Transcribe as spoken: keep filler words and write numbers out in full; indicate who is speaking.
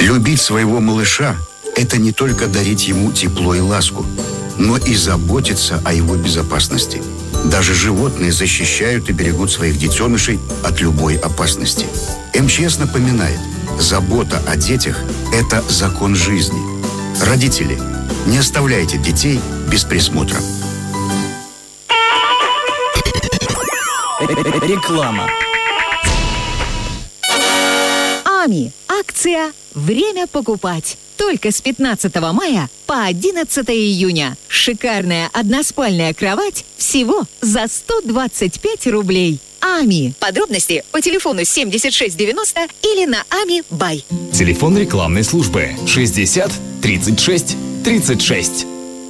Speaker 1: Любить своего малыша – это не только дарить ему тепло и ласку, но и заботиться о его безопасности. Даже животные защищают и берегут своих детенышей от любой опасности. эм че эс напоминает, забота о детях – это закон жизни. Родители, не оставляйте детей без присмотра.
Speaker 2: Реклама.
Speaker 3: АМИ. Акция «Время покупать». Только с пятнадцатого мая по одиннадцатое июня. Шикарная односпальная кровать всего за сто двадцать пять рублей. АМИ. Подробности по телефону семьдесят шесть девяносто или на ами бай.
Speaker 2: Телефон рекламной службы шестьдесят тридцать шесть тридцать шесть.